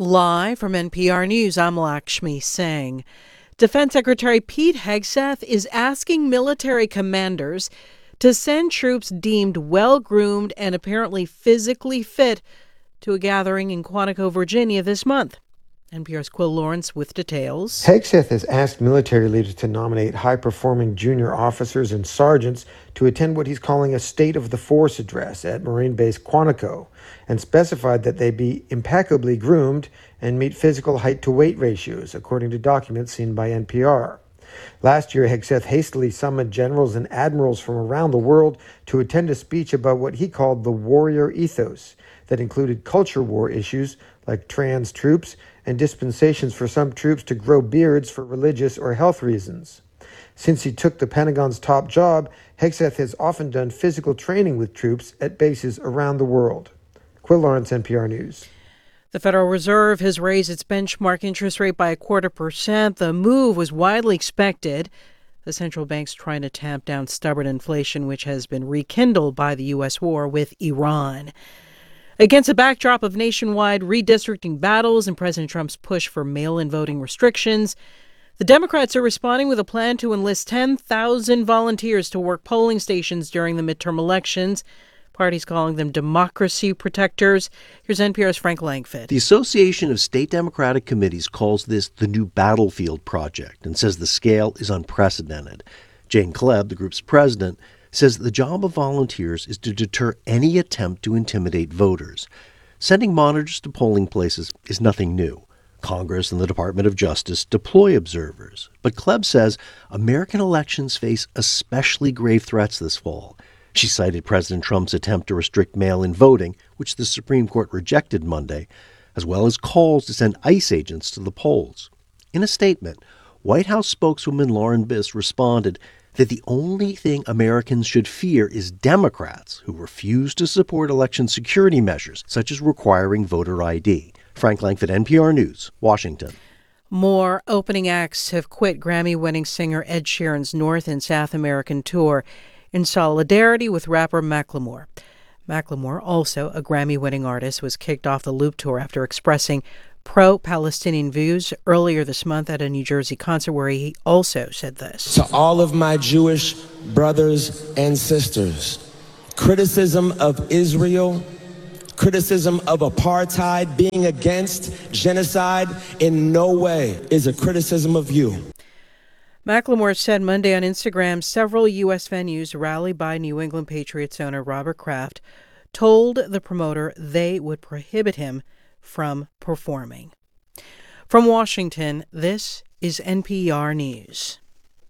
Live from NPR News, I'm Lakshmi Singh. Defense Secretary Pete Hegseth is asking military commanders to send troops deemed well-groomed and apparently physically fit to a gathering in Quantico, Virginia this month. NPR's Quill Lawrence with details. Hegseth has asked military leaders to nominate high-performing junior officers and sergeants to attend what he's calling a State of the Force address at Marine Base Quantico, and specified that they be impeccably groomed and meet physical height-to-weight ratios, according to documents seen by NPR. Last year, Hegseth hastily summoned generals and admirals from around the world to attend a speech about what he called the warrior ethos, that included culture war issues like trans troops and dispensations for some troops to grow beards for religious or health reasons. Since he took the Pentagon's top job, Hegseth has often done physical training with troops at bases around the world. Quill Lawrence, NPR News. The Federal Reserve has raised its benchmark interest rate by 0.25%. The move was widely expected. The central bank's trying to tamp down stubborn inflation, which has been rekindled by the U.S. war with Iran. Against a backdrop of nationwide redistricting battles and President Trump's push for mail-in voting restrictions, the Democrats are responding with a plan to enlist 10,000 volunteers to work polling stations during the midterm elections. Parties calling them democracy protectors. Here's NPR's Frank Langfitt. The Association of State Democratic Committees calls this the new battlefield project and says the scale is unprecedented. Jane Klebb, the group's president, says the job of volunteers is to deter any attempt to intimidate voters. Sending monitors to polling places is nothing new. Congress and the Department of Justice deploy observers. But Klebb says American elections face especially grave threats this fall. She cited President Trump's attempt to restrict mail-in voting, which the Supreme Court rejected Monday, as well as calls to send ICE agents to the polls. In a statement, White House spokeswoman Lauren Biss responded that the only thing Americans should fear is Democrats who refuse to support election security measures, such as requiring voter ID. Frank Langfitt, NPR News, Washington. More opening acts have quit Grammy-winning singer Ed Sheeran's North and South American tour in solidarity with rapper Macklemore. Macklemore, also a Grammy-winning artist, was kicked off the Loop tour after expressing pro-Palestinian views earlier this month at a New Jersey concert where he also said this. To all of my Jewish brothers and sisters, criticism of Israel, criticism of apartheid, being against genocide in no way is a criticism of you. Macklemore said Monday on Instagram several U.S. venues rallied by New England Patriots owner Robert Kraft told the promoter they would prohibit him from performing. From Washington, this is NPR News.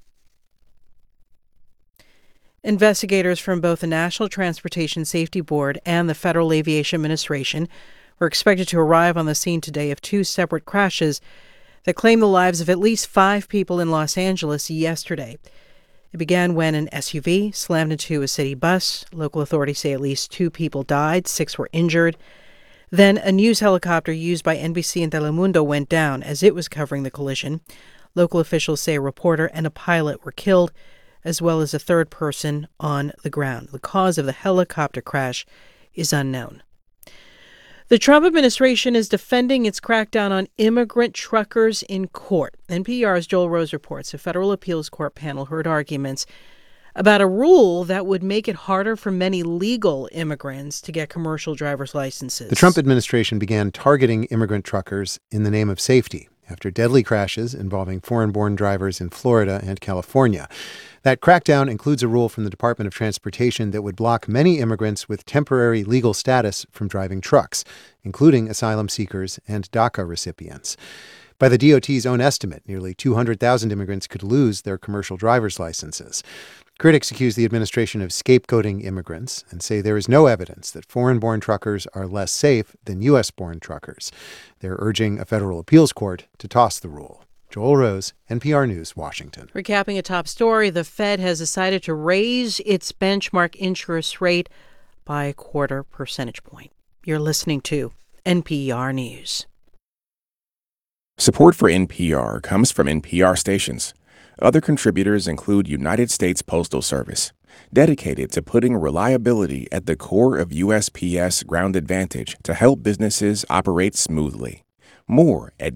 Investigators from both the National Transportation Safety Board and the Federal Aviation Administration were expected to arrive on the scene today of two separate crashes that claimed the lives of at least 5 people in Los Angeles yesterday. It began when an SUV slammed into a city bus. Local authorities say at least 2 people died, 6 were injured. Then a news helicopter used by NBC and Telemundo went down as it was covering the collision. Local officials say a reporter and a pilot were killed, as well as a third person on the ground. The cause of the helicopter crash is unknown. The Trump administration is defending its crackdown on immigrant truckers in court. NPR's Joel Rose reports a federal appeals court panel heard arguments about a rule that would make it harder for many legal immigrants to get commercial driver's licenses. The Trump administration began targeting immigrant truckers in the name of safety after deadly crashes involving foreign-born drivers in Florida and California. That crackdown includes a rule from the Department of Transportation that would block many immigrants with temporary legal status from driving trucks, including asylum seekers and DACA recipients. By the DOT's own estimate, nearly 200,000 immigrants could lose their commercial driver's licenses. Critics accuse the administration of scapegoating immigrants and say there is no evidence that foreign-born truckers are less safe than U.S.-born truckers. They're urging a federal appeals court to toss the rule. Joel Rose, NPR News, Washington. Recapping a top story, the Fed has decided to raise its benchmark interest rate by a 0.25 percentage point. You're listening to NPR News. Support for NPR comes from NPR stations. Other contributors include United States Postal Service, dedicated to putting reliability at the core of USPS Ground Advantage to help businesses operate smoothly. More at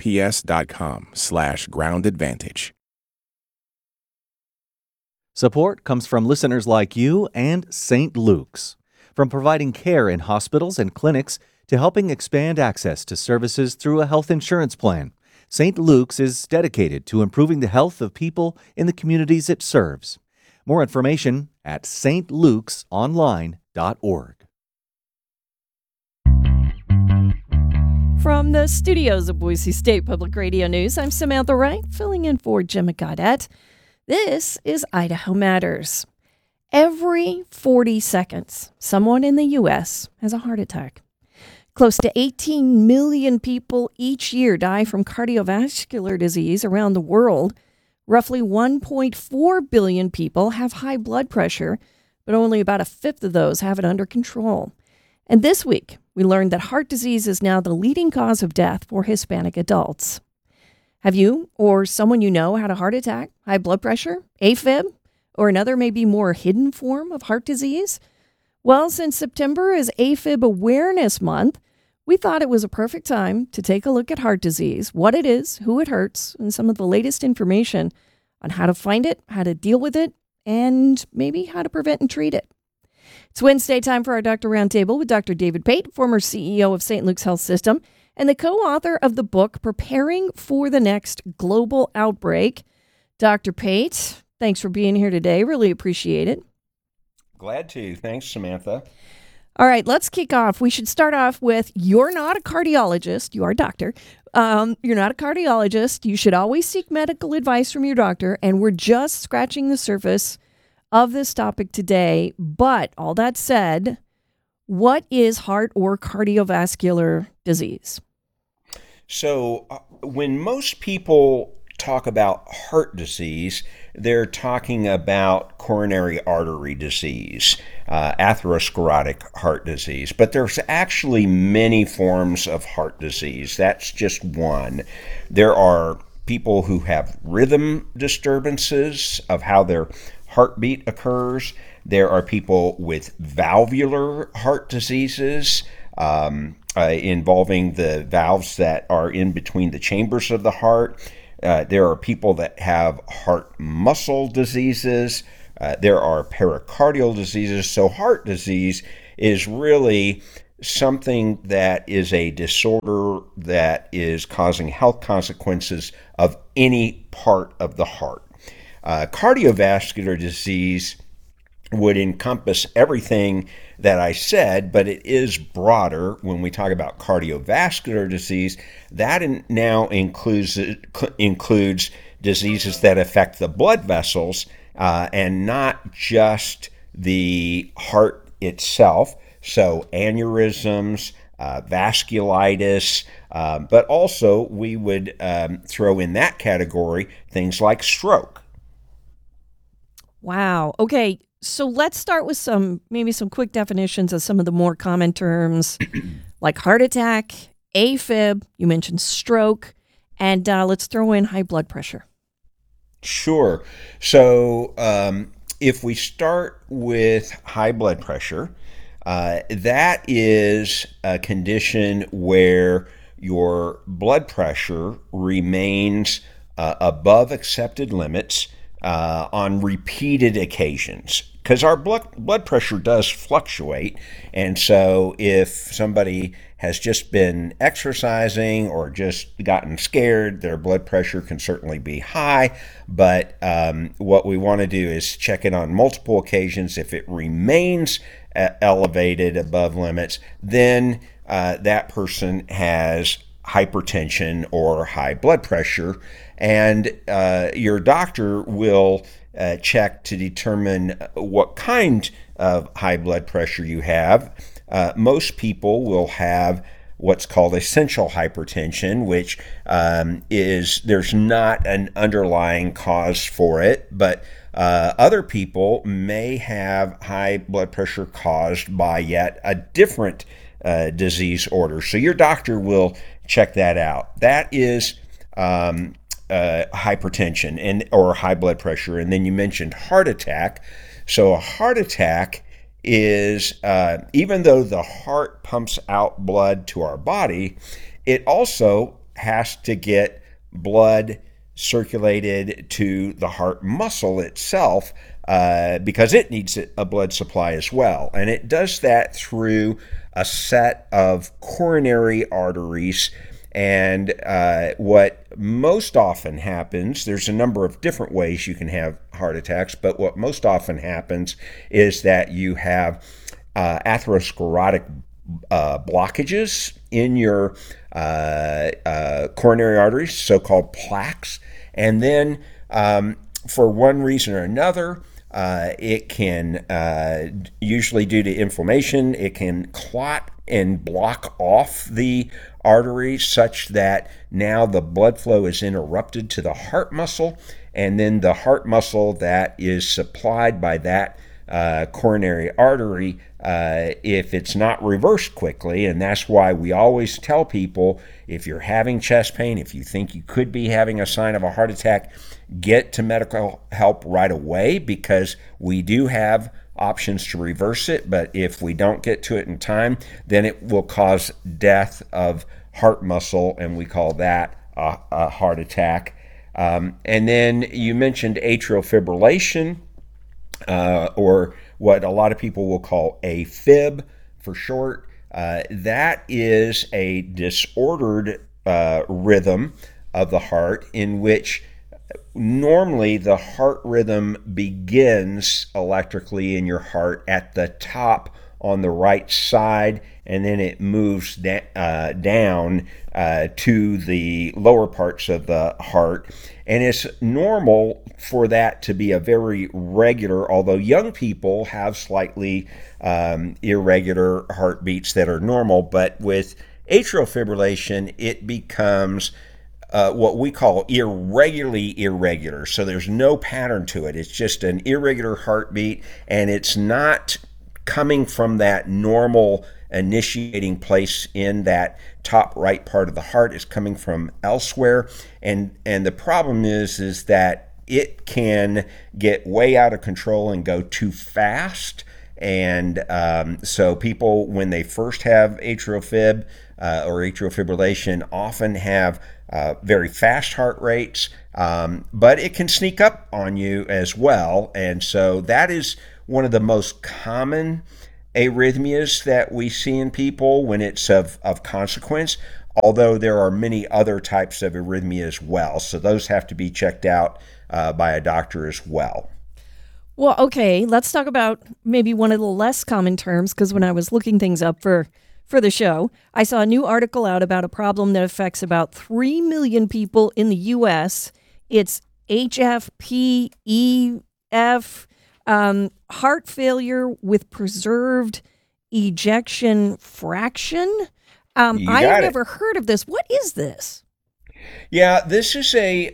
USPS.com/groundadvantage. Support comes from listeners like you and St. Luke's. From providing care in hospitals and clinics to helping expand access to services through a health insurance plan, St. Luke's is dedicated to improving the health of people in the communities it serves. More information at stlukesonline.org. From the studios of Boise State Public Radio News, I'm Samantha Wright, filling in for Jim Gaudette. This is Idaho Matters. Every 40 seconds, someone in the U.S. has a heart attack. Close to 18 million people each year die from cardiovascular disease around the world. Roughly 1.4 billion people have high blood pressure, but only about a fifth of those have it under control. And this week, we learned that heart disease is now the leading cause of death for Hispanic adults. Have you or someone you know had a heart attack, high blood pressure, AFib, or another maybe more hidden form of heart disease? Well, since September is AFib Awareness Month, we thought it was a perfect time to take a look at heart disease, what it is, who it hurts, and some of the latest information on how to find it, how to deal with it, and maybe how to prevent and treat it. It's Wednesday time for our Doctor Roundtable with Dr. David Pate, former CEO of St. Luke's Health System, and the co-author of the book, Preparing for the Next Global Outbreak. Dr. Pate, thanks for being here today. Really appreciate it. Glad to. Thanks, Samantha. All right, let's kick off. We should start off with, you're not a cardiologist. You are a doctor. You're not a cardiologist. You should always seek medical advice from your doctor, and we're just scratching the surface of this topic today. But all that said, what is heart or cardiovascular disease? So when most people talk about heart disease, they're talking about coronary artery disease, atherosclerotic heart disease. But there's actually many forms of heart disease. That's just one. There are people who have rhythm disturbances of how their heartbeat occurs. There are people with valvular heart diseases involving the valves that are in between the chambers of the heart. There are people that have heart muscle diseases. There are pericardial diseases. So heart disease is really something that is a disorder that is causing health consequences of any part of the heart. Cardiovascular disease would encompass everything that I said, but it is broader. When we talk about cardiovascular disease, that now includes diseases that affect the blood vessels and not just the heart itself. So aneurysms, vasculitis, but also we would throw in that category things like stroke. Wow. Okay. So let's start with maybe some quick definitions of some of the more common terms like heart attack, AFib, you mentioned stroke, and let's throw in high blood pressure. Sure. So if we start with high blood pressure, that is a condition where your blood pressure remains above accepted limits on repeated occasions, because our blood pressure does fluctuate. And so if somebody has just been exercising or just gotten scared, their blood pressure can certainly be high. But what we want to do is check it on multiple occasions. If it remains elevated above limits, then that person has hypertension or high blood pressure, and your doctor will check to determine what kind of high blood pressure you have. Most people will have what's called essential hypertension, which is there's not an underlying cause for it, but other people may have high blood pressure caused by yet a different disease order. So your doctor will check that out. That is hypertension or high blood pressure. And then you mentioned heart attack. So a heart attack is, even though the heart pumps out blood to our body, it also has to get blood circulated to the heart muscle itself because it needs a blood supply as well. And it does that through a set of coronary arteries. And what most often happens, there's a number of different ways you can have heart attacks, but what most often happens is that you have atherosclerotic blockages in your coronary arteries, so-called plaques. And then for one reason or another, it can, usually due to inflammation, it can clot and block off the artery such that now the blood flow is interrupted to the heart muscle, and then the heart muscle that is supplied by that coronary artery, if it's not reversed quickly, and that's why we always tell people, if you're having chest pain, if you think you could be having a sign of a heart attack, get to medical help right away, because we do have options to reverse it, but if we don't get to it in time, then it will cause death of heart muscle, and we call that a heart attack. And then you mentioned atrial fibrillation, or what a lot of people will call AFib for short. That is a disordered rhythm of the heart in which normally the heart rhythm begins electrically in your heart at the top on the right side, and then it moves down to the lower parts of the heart. And it's normal for that to be a very regular, although young people have slightly irregular heartbeats that are normal. But with atrial fibrillation, it becomes what we call irregularly irregular. So there's no pattern to it. It's just an irregular heartbeat, and it's not coming from that normal initiating place in that top right part of the heart. Is coming from elsewhere, and the problem is that it can get way out of control and go too fast. And so people, when they first have atrial fib or atrial fibrillation, often have very fast heart rates, but it can sneak up on you as well. And so that is one of the most common arrhythmias that we see in people when it's of consequence, although there are many other types of arrhythmia as well. So those have to be checked out by a doctor as well. Well, okay, let's talk about maybe one of the less common terms, because when I was looking things up for the show, I saw a new article out about a problem that affects about 3 million people in the U.S. It's HFpEF, heart failure with preserved ejection fraction. I've never heard of this. What is this? Yeah, this is a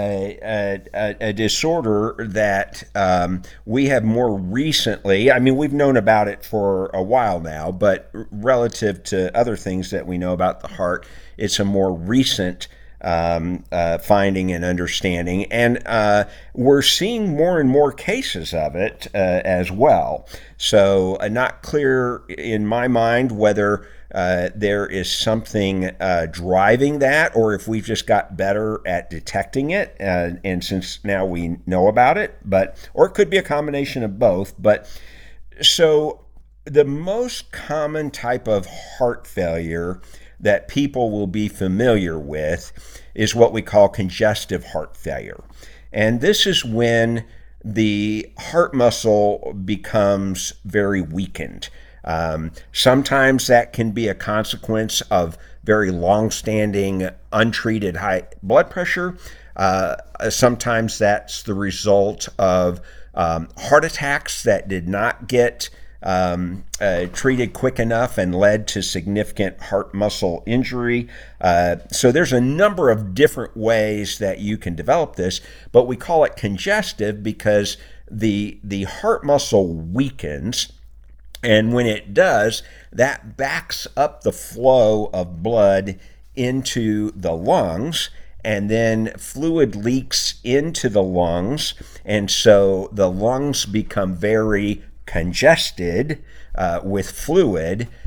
disorder that we have more recently. I mean, we've known about it for a while now, but relative to other things that we know about the heart, it's a more recent finding and understanding, and we're seeing more and more cases of it as well. So not clear in my mind whether there is something driving that, or if we've just got better at detecting it, and since now we know about it, or it could be a combination of both. But so the most common type of heart failure that people will be familiar with is what we call congestive heart failure. And this is when the heart muscle becomes very weakened. Sometimes that can be a consequence of very long-standing, untreated high blood pressure. Sometimes that's the result of heart attacks that did not get treated quick enough and led to significant heart muscle injury. So there's a number of different ways that you can develop this, but we call it congestive because the heart muscle weakens. And when it does, that backs up the flow of blood into the lungs, and then fluid leaks into the lungs. And so the lungs become very congested with fluid,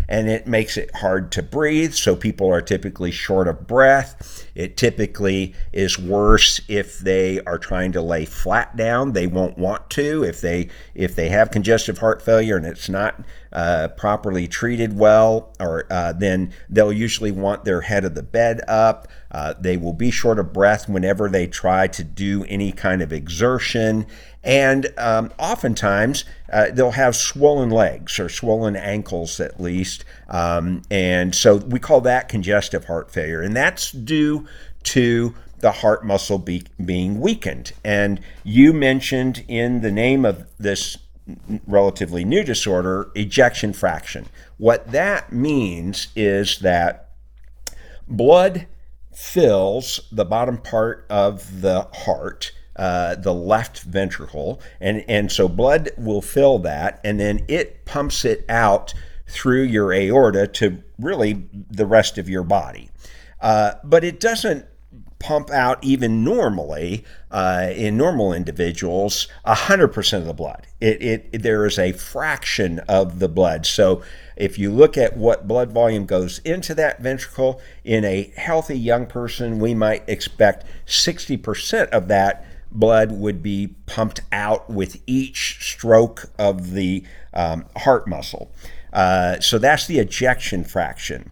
and it makes it hard to breathe. So people are typically short of breath. It typically is worse if they are trying to lay flat down. They won't want to if they have congestive heart failure and it's not properly treated well, or then they'll usually want their head of the bed up. They will be short of breath whenever they try to do any kind of exertion. And oftentimes they'll have swollen legs or swollen ankles at least. And so we call that congestive heart failure. And that's due to the heart muscle being weakened. And you mentioned in the name of this relatively new disorder, ejection fraction. What that means is that blood fills the bottom part of the heart, the left ventricle, and so blood will fill that, and then it pumps it out through your aorta to really the rest of your body. But it doesn't pump out even normally in normal individuals 100% of the blood. There is a fraction of the blood. So if you look at what blood volume goes into that ventricle, in a healthy young person, we might expect 60% of that blood would be pumped out with each stroke of the heart muscle. So that's the ejection fraction.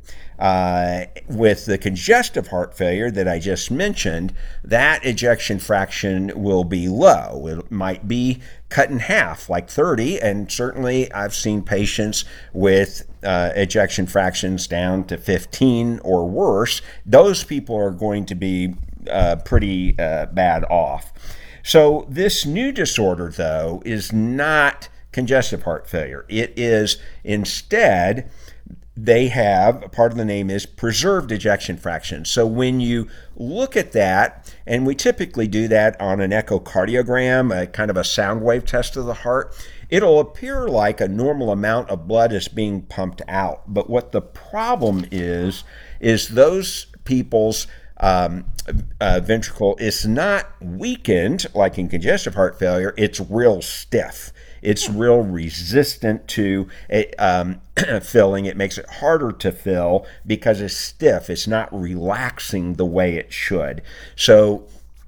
With the congestive heart failure that I just mentioned, that ejection fraction will be low. It might be cut in half, like 30, and certainly I've seen patients with ejection fractions down to 15 or worse. Those people are going to be pretty bad off. So this new disorder, though, is not congestive heart failure. It is instead, they have, part of the name is preserved ejection fraction. So when you look at that, and we typically do that on an echocardiogram, a kind of a sound wave test of the heart, it'll appear like a normal amount of blood is being pumped out. But what the problem is those people's ventricle is not weakened like in congestive heart failure, it's real stiff. It's real resistant to filling. It makes it harder to fill because it's stiff. It's not relaxing the way it should. So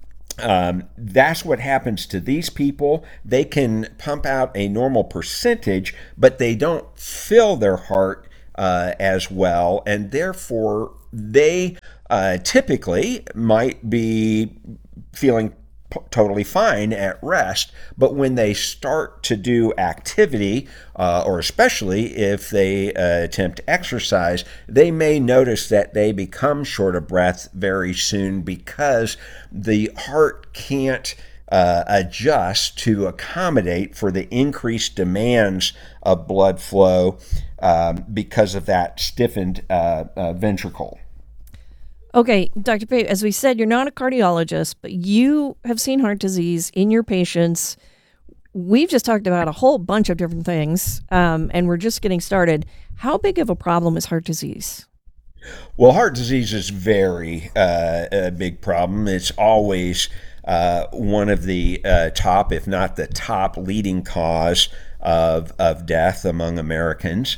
that's what happens to these people. They can pump out a normal percentage, but they don't fill their heart as well, and therefore they typically might be feeling totally fine at rest, but when they start to do activity, or especially if they attempt exercise, they may notice that they become short of breath very soon because the heart can't adjust to accommodate for the increased demands of blood flow because of that stiffened ventricle. Okay, Dr. Pate, as we said, you're not a cardiologist, but you have seen heart disease in your patients. We've just talked about a whole bunch of different things, and we're just getting started. How big of a problem is heart disease? Well, heart disease is very a big problem. It's always one of the top, if not the top, leading cause of death among Americans.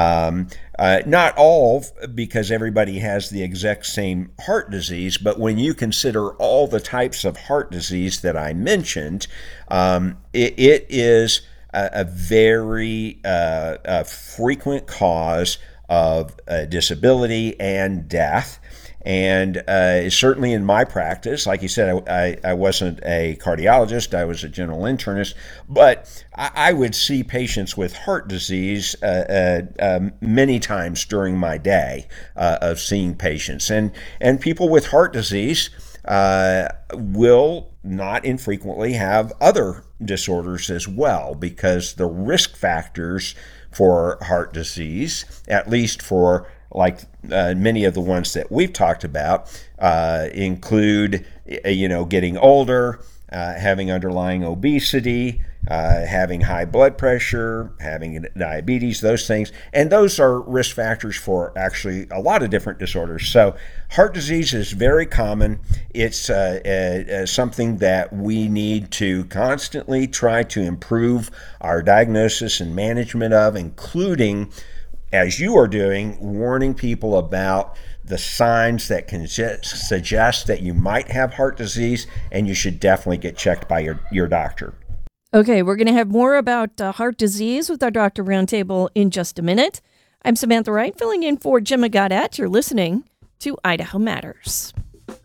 Not all, because everybody has the exact same heart disease, but when you consider all the types of heart disease that I mentioned, it is a very frequent cause of disability and death. And certainly in my practice, like you said, I wasn't a cardiologist, I was a general internist, but I would see patients with heart disease many times during my day of seeing patients. And people with heart disease will not infrequently have other disorders as well, because the risk factors for heart disease, at least for like many of the ones that we've talked about, include, getting older, having underlying obesity, having high blood pressure, having diabetes, those things. And those are risk factors for actually a lot of different disorders. So heart disease is very common. It's something that we need to constantly try to improve our diagnosis and management of, including as you are doing, warning people about the signs that can suggest that you might have heart disease, and you should definitely get checked by your doctor. Okay, we're going to have more about heart disease with our Doctor Roundtable in just a minute. I'm Samantha Wright, filling in for Jim Gaudet. You're listening to Idaho Matters.